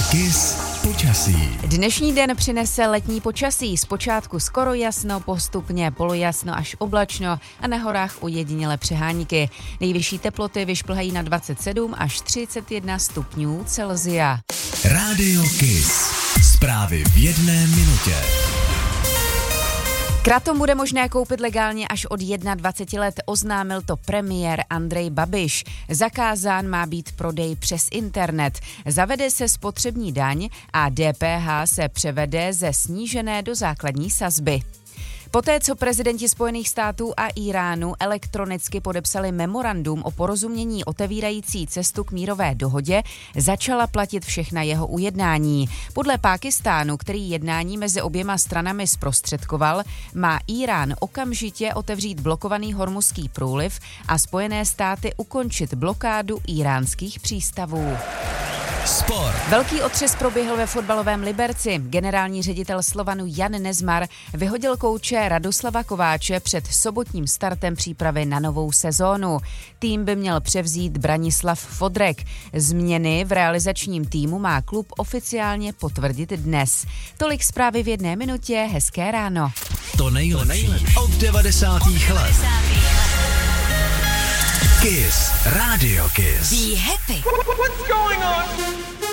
Kiss počasí. Dnešní den přinese letní počasí. Zpočátku skoro jasno, postupně polojasno až oblačno a na horách ojedinělé přehánky. Nejvyšší teploty vyšplhají na 27 až 31 stupňů Celsia. Rádio Kiss. Zprávy v jedné minutě. Kratom bude možné koupit legálně až od 21 let, oznámil to premiér Andrej Babiš. Zakázán má být prodej přes internet. Zavede se spotřební daň a DPH se převede ze snížené do základní sazby. Poté, co prezidenti Spojených států a Íránu elektronicky podepsali memorandum o porozumění otevírající cestu k mírové dohodě, začala platit všechna jeho ujednání. Podle Pákistánu, který jednání mezi oběma stranami zprostředkoval, má Írán okamžitě otevřít blokovaný Hormuzský průliv a Spojené státy ukončit blokádu íránských přístavů. Sport. Velký otřes proběhl ve fotbalovém Liberci. Generální ředitel Slovanu Jan Nezmar vyhodil kouče Radoslava Kováče před sobotním startem přípravy na novou sezónu. Tým by měl převzít Branislav Fodrek. Změny v realizačním týmu má klub oficiálně potvrdit dnes. Tolik zprávy v jedné minutě, hezké ráno. To nejlepší od 90. let. Kiss. Radio Kiss. Be happy. What's going on?